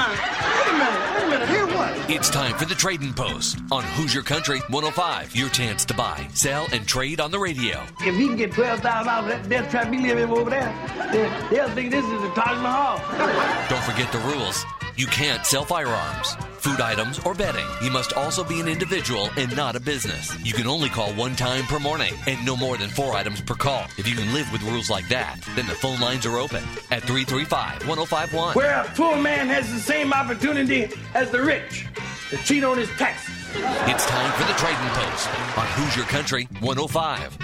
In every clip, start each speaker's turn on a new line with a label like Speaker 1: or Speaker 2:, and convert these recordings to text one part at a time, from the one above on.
Speaker 1: Wait a minute. Hear what?
Speaker 2: It's time for the Trading Post on Hoosier Country 105. Your chance to buy, sell, and trade on the radio.
Speaker 1: If he can get $12,000 death trap he living over there, then they'll think this is the Taj Mahal.
Speaker 2: Don't forget the rules. You can't sell firearms, food items, or bedding. You must also be an individual and not a business. You can only call one time per morning and no more than 4 items per call. If you can live with rules like that, then the phone lines are open at 335-1051.
Speaker 1: Where a poor man has the same opportunity as the rich to cheat on his taxes.
Speaker 2: It's time for the Trading Post on Hoosier Country 105.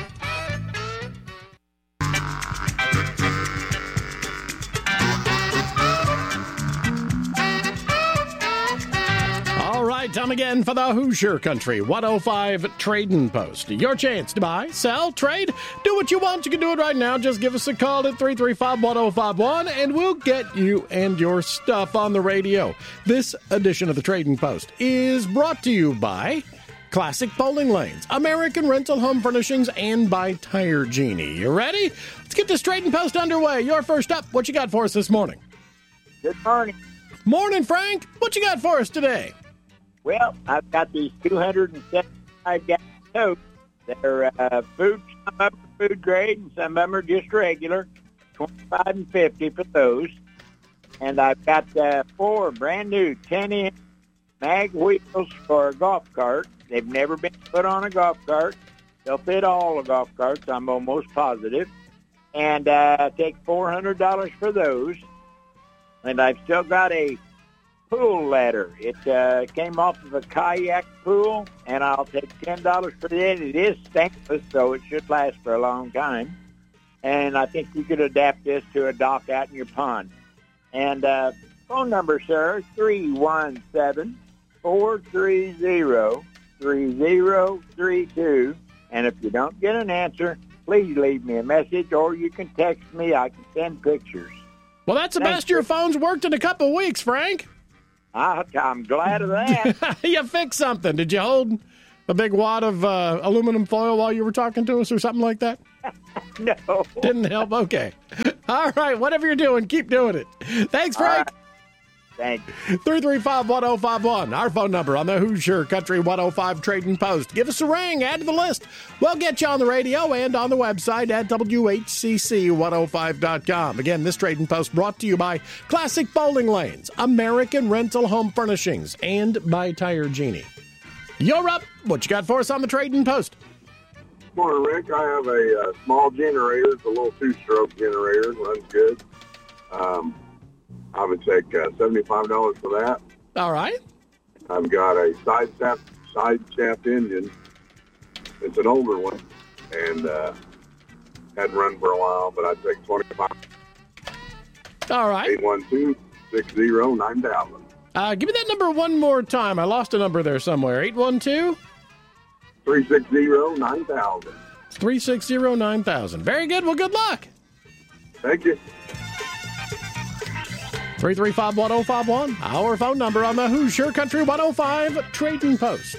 Speaker 3: All right, time again for the Hoosier Country 105 Trading Post. Your chance to buy, sell, trade, do what you want. You can do it right now. Just give us a call at 335-1051, and we'll get you and your stuff on the radio. This edition of the Trading Post is brought to you by Classic Bowling Lanes, American Rental Home Furnishings, and by Tire Genie. You ready? Let's get this Trading Post underway. You're first up. What you got for us this morning?
Speaker 4: Good morning.
Speaker 3: Morning, Frank. What you got for us today?
Speaker 4: Well, I've got these 275-gallon totes. They're food, some of them are food grade, and some of them are just regular, $25 and $50 for those. And I've got 4 brand new 10-inch mag wheels for a golf cart. They've never been put on a golf cart. They'll fit all the golf carts, I'm almost positive. And take $400 for those. And I've still got a pool ladder. It came off of a kayak pool, and I'll take $10 for it. It is stainless, so it should last for a long time. And I think you could adapt this to a dock out in your pond. And phone number, sir, 317-430-3032. And if you don't get an answer, please leave me a message, or you can text me. I can send pictures.
Speaker 3: Well, that's the best your phone's worked in a couple of weeks, Frank.
Speaker 4: I'm glad of that.
Speaker 3: You fixed something. Did you hold a big wad of aluminum foil while you were talking to us or something like that?
Speaker 4: No.
Speaker 3: Didn't help? Okay. All right. Whatever you're doing, keep doing it. Thanks, Frank.
Speaker 4: Thank you.
Speaker 3: 335-1051, our phone number on the Hoosier Country 105 Trading Post. Give us a ring, add to the list. We'll get you on the radio and on the website at WHCC105.com. Again, this Trading Post brought to you by Classic Bowling Lanes, American Rental Home Furnishings, and by Tire Genie. You're up. What you got for us on the Trading Post?
Speaker 5: Morning, Rick. I have a small generator. It's a little 2-stroke generator. Runs good. I would take $75 for that.
Speaker 3: All right.
Speaker 5: I've got a side shaft engine. It's an older one, and hadn't run for a while, but I'd take $25.
Speaker 3: All right.
Speaker 5: 812-60-9000.
Speaker 3: Give me that number one more time. I lost a number there somewhere. 812?
Speaker 5: 360-9000.
Speaker 3: 360-9000. Very good. Well, good luck.
Speaker 5: Thank you.
Speaker 3: 335-1051, our phone number on the Hoosier Country 105 Trading Post.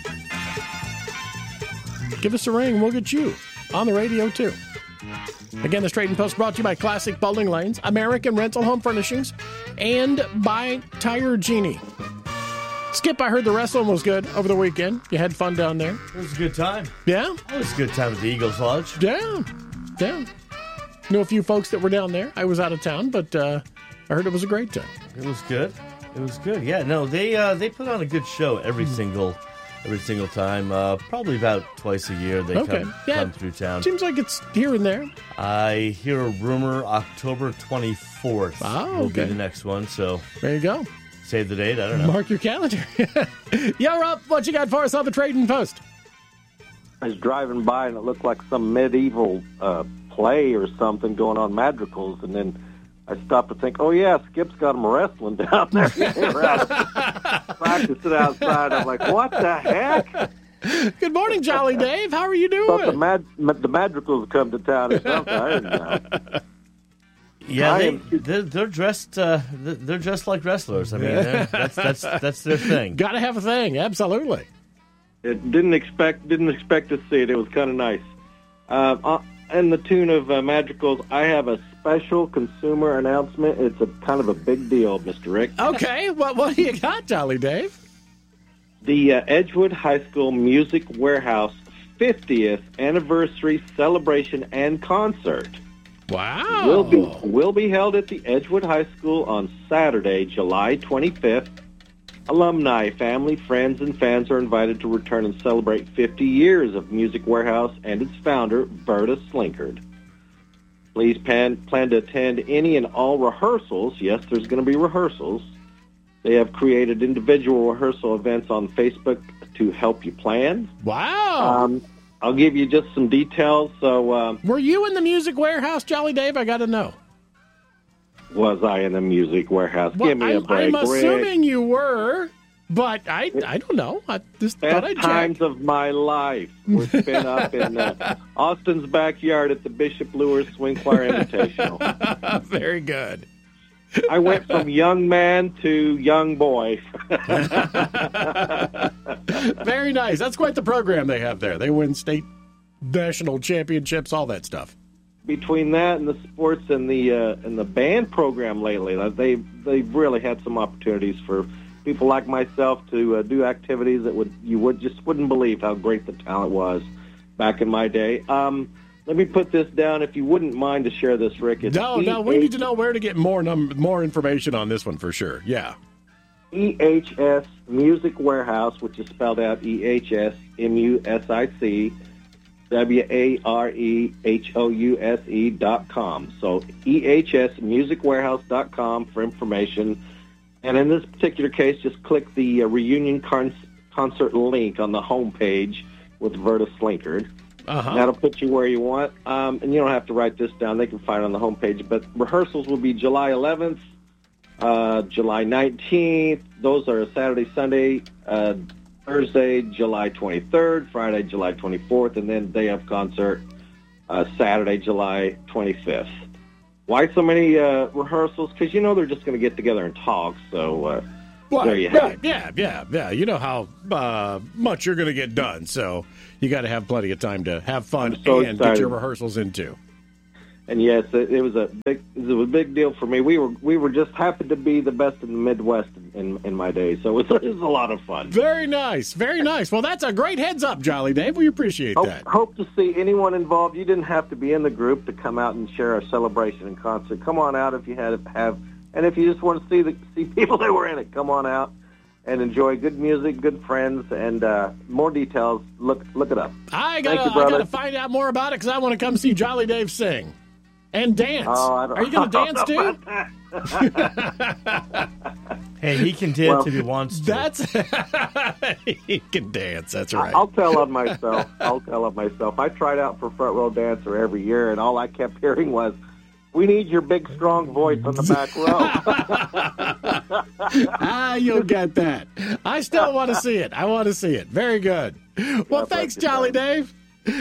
Speaker 3: Give us a ring, we'll get you on the radio, too. Again, this Trading Post brought to you by Classic Bowling Lanes, American Rental Home Furnishings, and by Tire Genie. Skip, I heard the wrestling was good over the weekend. You had fun down there.
Speaker 6: It was a good time.
Speaker 3: Yeah?
Speaker 6: It was a good time at the Eagles Lodge.
Speaker 3: Yeah. Knew a few folks that were down there. I was out of town, but I heard it was a great time.
Speaker 6: It was good. Yeah, no, they put on a good show every single time. Probably about twice a year they come through town.
Speaker 3: Seems like it's here and there.
Speaker 6: I hear a rumor October 24th will be the next one. So
Speaker 3: there you go.
Speaker 6: Save the date. I don't know.
Speaker 3: Mark your calendar. You're up. What you got for us on the Trading Post?
Speaker 7: I was driving by and it looked like some medieval play or something going on madrigals, and then I stopped to think, oh, yeah, Skip's got them wrestling down there. Practicing outside. I'm like, what the heck?
Speaker 3: Good morning, Jolly Dave. How are you doing?
Speaker 7: But the madrigals come to town or something. I didn't know.
Speaker 6: Yeah, they're dressed. They're dressed like wrestlers. I mean, that's their thing.
Speaker 3: Got to have a thing, absolutely.
Speaker 7: It didn't expect to see it. It was kind of nice. In the tune of madrigals, I have a special consumer announcement. It's a kind of a big deal, Mr. Rick.
Speaker 3: Okay, what do you got, Jolly Dave?
Speaker 7: The Edgewood High School Music Warehouse 50th anniversary celebration and concert
Speaker 3: Wow.
Speaker 7: will be held at the Edgewood High School on Saturday, July 25th. Alumni, family, friends, and fans are invited to return and celebrate 50 years of Music Warehouse and its founder, Berta Slinkard. Please plan to attend any and all rehearsals. Yes, there's going to be rehearsals. They have created individual rehearsal events on Facebook to help you plan.
Speaker 3: Wow.
Speaker 7: I'll give you just some details. So,
Speaker 3: were you in the Music Warehouse, Jolly Dave? I got to know.
Speaker 7: Was I in the Music Warehouse?
Speaker 3: Well,
Speaker 7: Give me a break,
Speaker 3: I'm assuming you were, but I don't know. I just thought I'd
Speaker 7: Best times of my life were spent up in Austin's backyard at the Bishop Lewis Swing Choir Invitational.
Speaker 3: Very good.
Speaker 7: I went from young man to young boy.
Speaker 3: Very nice. That's quite the program they have there. They win state, national championships, all that stuff.
Speaker 7: Between that and the sports and the band program lately, they've really had some opportunities for people like myself to do activities that you wouldn't believe how great the talent was back in my day. Let me put this down, if you wouldn't mind to share this, Rick. It's
Speaker 3: No, we need to know where to get more information on this one for sure. Yeah.
Speaker 7: EHS Music Warehouse, which is spelled out EHSMUSIC WAREHOUSE.com. So EHSmusicwarehouse.com for information. And in this particular case, just click the reunion concert link on the homepage with Berta Slinkard.
Speaker 3: Uh-huh.
Speaker 7: That'll put you where you want. And you don't have to write this down. They can find it on the homepage. But rehearsals will be July 11th, July 19th. Those are Saturday, Sunday, Thursday, July 23rd, Friday, July 24th, and then day of concert, Saturday, July 25th. Why so many rehearsals? Because they're just going to get together and talk. So there you have it.
Speaker 3: Yeah. You know how much you're going to get done, so you got to have plenty of time to have fun and
Speaker 7: excited.
Speaker 3: get your rehearsals into.
Speaker 7: And yes, it was a big deal for me. We were just happened to be the best in the Midwest in my day, so it was a lot of fun.
Speaker 3: Very nice, very nice. Well, that's a great heads up, Jolly Dave. We appreciate that.
Speaker 7: Hope to see anyone involved. You didn't have to be in the group to come out and share our celebration and concert. Come on out if you have, and if you just want to see people that were in it, come on out and enjoy good music, good friends, and more details. Look it up.
Speaker 3: I gotta find out more about it because I want to come see Jolly Dave sing. And dance. Are you going to dance too?
Speaker 6: Hey, he can dance if he wants
Speaker 3: to. He can dance. That's right.
Speaker 7: I'll tell on myself. I tried out for Front Row Dancer every year, and all I kept hearing was, "We need your big, strong voice on the back
Speaker 3: row." You'll get that. I still want to see it. I want to see it. Very good. Well, thanks, Jolly Dave.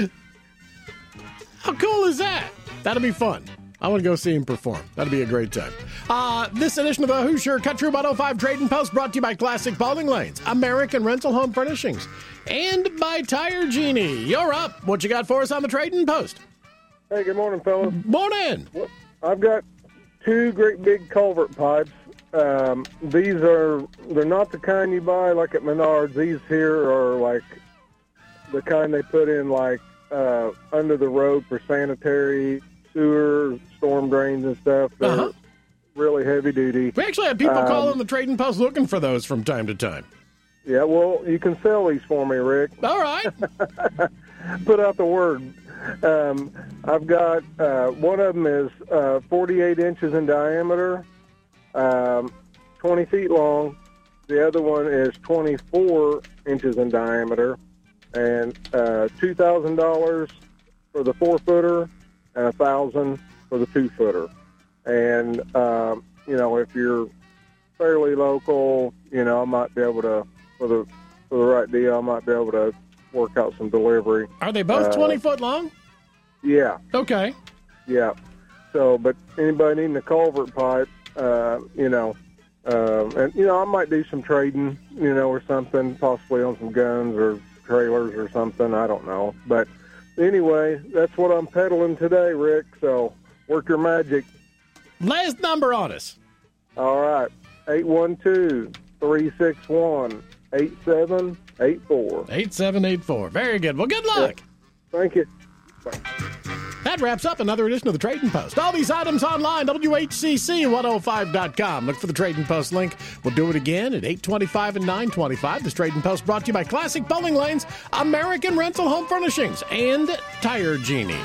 Speaker 3: How cool is that? That'll be fun. I want to go see him perform. That'll be a great time. This edition of the Hoosier Country 105 Trading Post brought to you by Classic Bowling Lanes, American Rental Home Furnishings, and by Tire Genie. You're up. What you got for us on the Trading Post?
Speaker 8: Hey, good morning, fellas.
Speaker 3: Morning.
Speaker 8: I've got two great big culvert pipes. They're not the kind you buy like at Menards. These here are like the kind they put in like under the road for sanitary, sewer, storm drains and stuff. They're really heavy duty.
Speaker 3: We actually have people calling the Trading Post looking for those from time to time.
Speaker 8: Yeah, well, you can sell these for me, Rick.
Speaker 3: All right.
Speaker 8: Put out the word. I've got one of them is 48 inches in diameter, 20 feet long. The other one is 24 inches in diameter, and $2,000 for the 4-footer and $1,000 for the 2-footer. And if you're fairly local, I might be able to, for the right deal, I might be able to work out some delivery.
Speaker 3: Are they both 20 foot long?
Speaker 8: Yeah.
Speaker 3: Okay.
Speaker 8: Yeah. So, but anybody needing a culvert pipe, and I might do some trading, or something, possibly on some guns or trailers or something. I don't know. But anyway, that's what I'm peddling today, Rick. So Work your magic.
Speaker 3: Last number on us.
Speaker 8: All right. 812-361-8784.
Speaker 3: 8784. Very good. Well, good luck.
Speaker 8: Thank you.
Speaker 3: That wraps up another edition of the Trading Post. All these items online, WHCC105.com. Look for the Trading Post link. We'll do it again at 8:25 and 9:25. This Trading Post brought to you by Classic Bowling Lanes, American Rental Home Furnishings, and Tire Genie.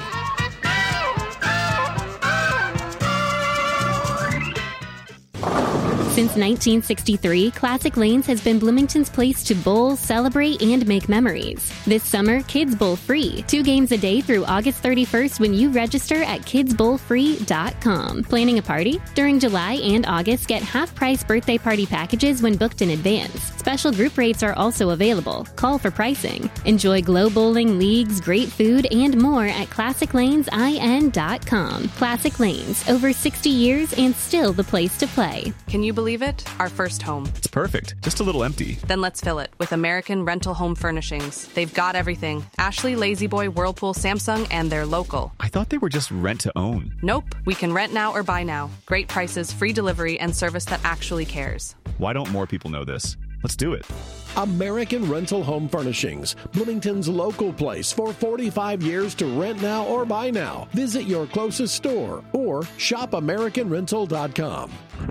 Speaker 9: Since 1963, Classic Lanes has been Bloomington's place to bowl, celebrate, and make memories. This summer, Kids Bowl free. 2 games a day through August 31st when you register at kidsbowlfree.com. Planning a party? During July and August, get half-price birthday party packages when booked in advance. Special group rates are also available. Call for pricing. Enjoy glow bowling, leagues, great food, and more at ClassicLanesIN.com. Classic Lanes, over 60 years and still the place to play.
Speaker 10: Can you believe it? Our first home.
Speaker 11: It's perfect. Just a little empty.
Speaker 10: Then let's fill it with American Rental Home Furnishings. They've got everything. Ashley, La-Z-Boy, Whirlpool, Samsung, and they're local.
Speaker 11: I thought they were just rent to own.
Speaker 10: Nope. We can rent now or buy now. Great prices, free delivery, and service that actually cares.
Speaker 11: Why don't more people know this? Let's do it.
Speaker 3: American Rental Home Furnishings, Bloomington's local place for 45 years to rent now or buy now. Visit your closest store or shopamericanrental.com.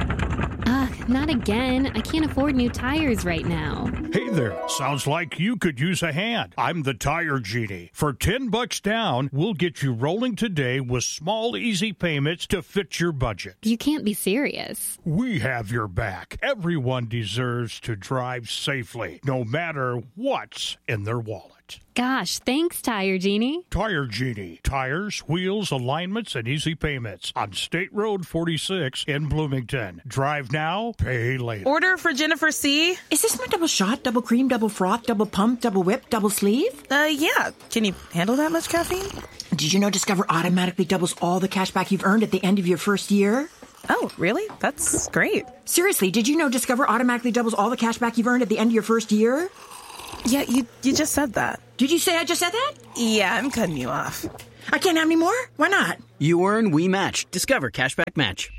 Speaker 9: Not again. I can't afford new tires right now.
Speaker 12: Hey there. Sounds like you could use a hand. I'm the Tire Genie. For $10 down, we'll get you rolling today with small, easy payments to fit your budget.
Speaker 9: You can't be serious.
Speaker 12: We have your back. Everyone deserves to drive safely, no matter what's in their wallet.
Speaker 9: Gosh, thanks, Tire Genie.
Speaker 12: Tire Genie. Tires, wheels, alignments, and easy payments on State Road 46 in Bloomington. Drive now, pay later.
Speaker 13: Order for Jennifer C.
Speaker 14: Is this my double shot, double cream, double froth, double pump, double whip, double sleeve?
Speaker 13: Yeah. Can you handle that much caffeine?
Speaker 14: Did you know Discover automatically doubles all the cash back you've earned at the end of your first year?
Speaker 13: Oh, really? That's great.
Speaker 14: Seriously, did you know Discover automatically doubles all the cash back you've earned at the end of your first year?
Speaker 13: Yeah, you just said that.
Speaker 14: Did you say I just said that?
Speaker 13: Yeah, I'm cutting you off.
Speaker 14: I can't have any more? Why not?
Speaker 15: You earn, we match. Discover Cashback Match.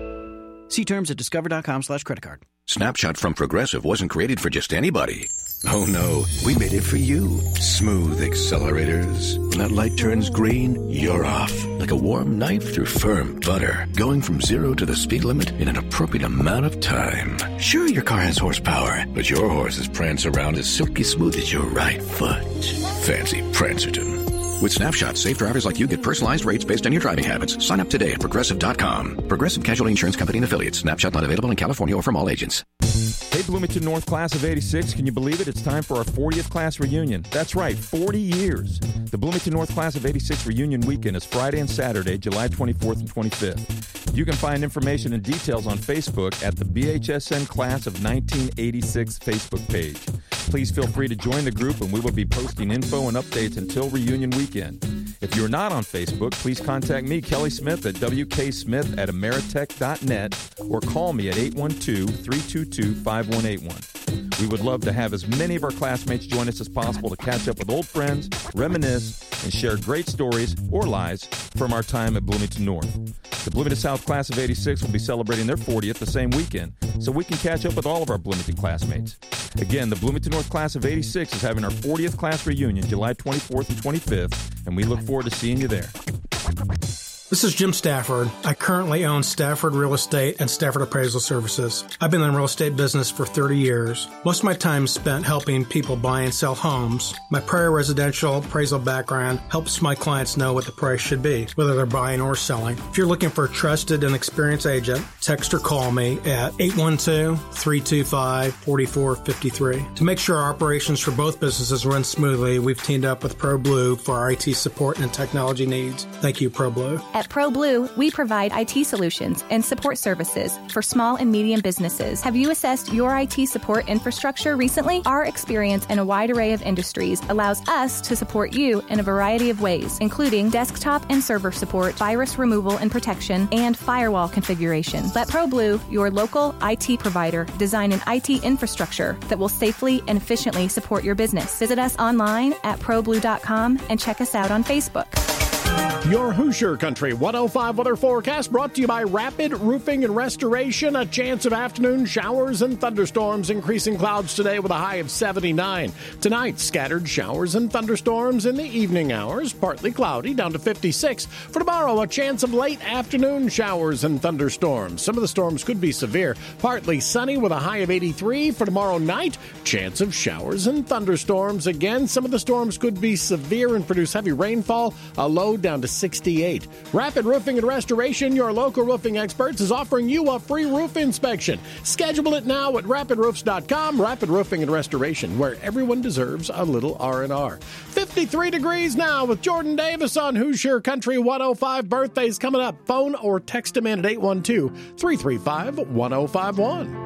Speaker 15: See terms at discover.com/creditcard.
Speaker 16: Snapshot from Progressive wasn't created for just anybody. Oh no, we made it for you. Smooth accelerators. When that light turns green, you're off. Like a warm knife through firm butter. Going from 0 to the speed limit in an appropriate amount of time. Sure, your car has horsepower, but your horses prance around as silky smooth as your right foot. Fancy Prancerton. With Snapshot, safe drivers like you get personalized rates based on your driving habits. Sign up today at Progressive.com. Progressive Casualty Insurance Company and Affiliates. Snapshot not available in California or from all agents.
Speaker 17: Hey, Bloomington North Class of 86, can you believe it? It's time for our 40th class reunion. That's right, 40 years. The Bloomington North Class of 86 reunion weekend is Friday and Saturday, July 24th and 25th. You can find information and details on Facebook at the BHSN Class of 1986 Facebook page. Please feel free to join the group, and we will be posting info and updates until reunion weekend. If you're not on Facebook, please contact me, Kelly Smith, at wksmith@ameritech.net or call me at 812-322-5181. We would love to have as many of our classmates join us as possible to catch up with old friends, reminisce, and share great stories or lies from our time at Bloomington North. The Bloomington South Class of 86 will be celebrating their 40th the same weekend, so we can catch up with all of our Bloomington classmates. Again, the Bloomington North Class of 86 is having our 40th class reunion July 24th and 25th, and we look forward to seeing you there.
Speaker 18: This is Jim Stafford. I currently own Stafford Real Estate and Stafford Appraisal Services. I've been in the real estate business for 30 years. Most of my time is spent helping people buy and sell homes. My prior residential appraisal background helps my clients know what the price should be, whether they're buying or selling. If you're looking for a trusted and experienced agent, text or call me at 812-325-4453. To make sure our operations for both businesses run smoothly, we've teamed up with ProBlue for our IT support and technology needs. Thank you, ProBlue.
Speaker 19: At ProBlue, we provide IT solutions and support services for small and medium businesses. Have you assessed your IT support infrastructure recently? Our experience in a wide array of industries allows us to support you in a variety of ways, including desktop and server support, virus removal and protection, and firewall configuration. Let ProBlue, your local IT provider, design an IT infrastructure that will safely and efficiently support your business. Visit us online at ProBlue.com and check us out on Facebook.
Speaker 3: Your Hoosier Country 105 weather forecast brought to you by Rapid Roofing and Restoration. A chance of afternoon showers and thunderstorms, increasing clouds today with a high of 79. Tonight, scattered showers and thunderstorms in the evening hours, partly cloudy, down to 56. For tomorrow, a chance of late afternoon showers and thunderstorms. Some of the storms could be severe, partly sunny with a high of 83. For tomorrow night, chance of showers and thunderstorms. Again, some of the storms could be severe and produce heavy rainfall, a low down to 68. Rapid Roofing and Restoration, your local roofing experts, is offering you a free roof inspection. Schedule it now at rapidroofs.com. Rapid Roofing and Restoration, where everyone deserves a little R&R. 53 degrees now with Jordan Davis on Hoosier Country 105. Birthdays coming up. Phone or text them in at 812-335-1051.